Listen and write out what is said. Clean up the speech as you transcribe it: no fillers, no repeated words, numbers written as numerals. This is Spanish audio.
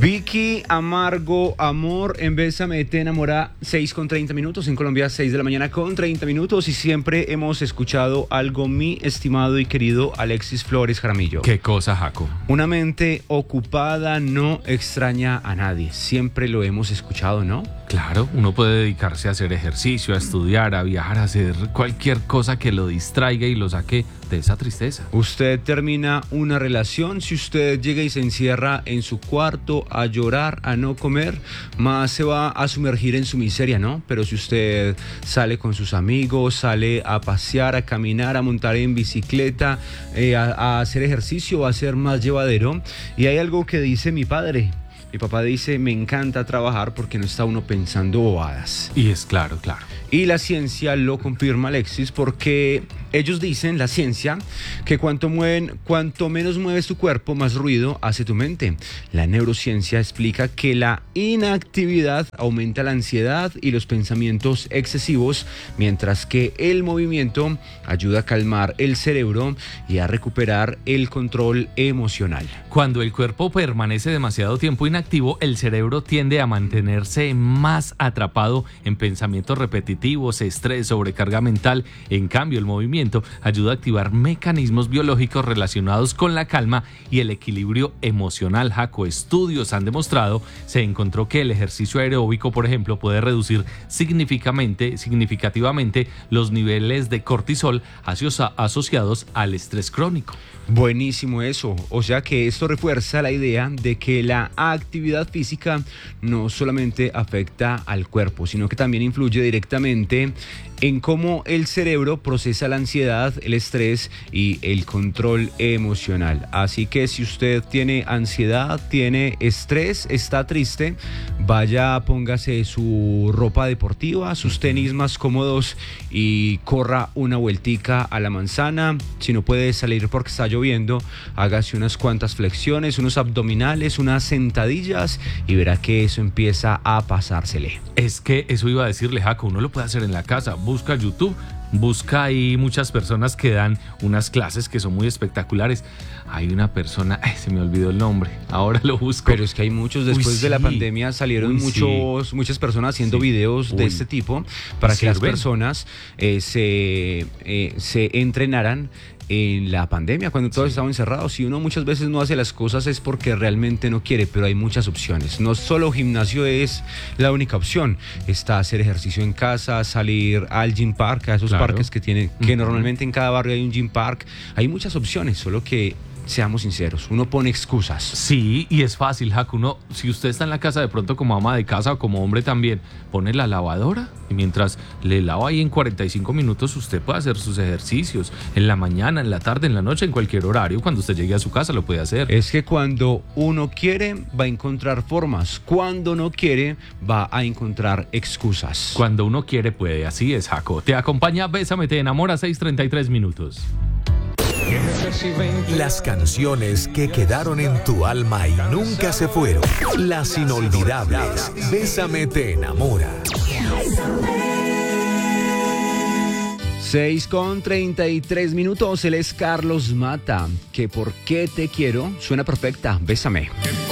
Vicky, Amargo, Amor, en Bésame te enamora, 6:30 en Colombia, 6 de la mañana con 30 minutos, y siempre hemos escuchado algo, mi estimado y querido Alexis Flores Jaramillo. ¿Qué cosa, Jaco? Una mente ocupada no extraña a nadie, siempre lo hemos escuchado, ¿no? Claro, uno puede dedicarse a hacer ejercicio, a estudiar, a viajar, a hacer cualquier cosa que lo distraiga y lo saque de esa tristeza. Usted termina una relación, si usted llega y se encierra en su cuarto a llorar, a no comer, más se va a sumergir en su miseria, ¿no? Pero si usted sale con sus amigos, sale a pasear, a caminar, a montar en bicicleta, a hacer ejercicio, va a ser más llevadero. Y hay algo que dice mi padre. Mi papá dice, me encanta trabajar porque no está uno pensando bobadas. Y es claro. Y la ciencia lo confirma, Alexis, porque ellos dicen, la ciencia, que cuanto menos mueves tu cuerpo, más ruido hace tu mente. La neurociencia explica que la inactividad aumenta la ansiedad y los pensamientos excesivos, mientras que el movimiento ayuda a calmar el cerebro y a recuperar el control emocional. Cuando el cuerpo permanece demasiado tiempo inactivo, el cerebro tiende a mantenerse más atrapado en pensamientos repetitivos, estrés, sobrecarga mental. En cambio, el movimiento ayuda a activar mecanismos biológicos relacionados con la calma y el equilibrio emocional. Jaco, estudios han demostrado, se encontró que el ejercicio aeróbico, por ejemplo, puede reducir significativamente los niveles de cortisol asociados al estrés crónico. Buenísimo eso, o sea que esto refuerza la idea de que la actividad física no solamente afecta al cuerpo, sino que también influye directamente en cómo el cerebro procesa la ansiedad, el estrés y el control emocional. Así que si usted tiene ansiedad, tiene estrés, está triste, vaya, póngase su ropa deportiva, sus tenis más cómodos y corra una vueltica a la manzana. Si no puede salir porque está lloviendo, hágase unas cuantas flexiones, unos abdominales, unas sentadillas y verá que eso empieza a pasársele. Es que eso iba a decirle, Jaco, uno lo puede hacer en la casa. Busca YouTube, busca ahí muchas personas que dan unas clases que son muy espectaculares. Hay una persona, se me olvidó el nombre, ahora lo busco. Pero es que hay muchos, después de la pandemia salieron muchas personas haciendo videos de este tipo para que las personas se entrenaran en la pandemia, cuando todos estaban encerrados. Si uno muchas veces no hace las cosas es porque realmente no quiere, pero hay muchas opciones. No solo gimnasio es la única opción. Está hacer ejercicio en casa, salir al gym park, a esos parques que tienen, que normalmente en cada barrio hay un gym park. Hay muchas opciones, solo que seamos sinceros, uno pone excusas. Sí, y es fácil, Jaco. Uno, si usted está en la casa de pronto como ama de casa o como hombre también, pone la lavadora y mientras le lava ahí en 45 minutos usted puede hacer sus ejercicios. En la mañana, en la tarde, en la noche, en cualquier horario, cuando usted llegue a su casa lo puede hacer. Es que cuando uno quiere va a encontrar formas, cuando no quiere va a encontrar excusas. Cuando uno quiere puede, así es, Jaco. Te acompaña Bésame te enamora, 6:33. Las canciones que quedaron en tu alma y nunca se fueron. Las inolvidables. Bésame te enamora. 6:33. Él es Carlos Mata. Que por qué te quiero suena perfecta. Bésame.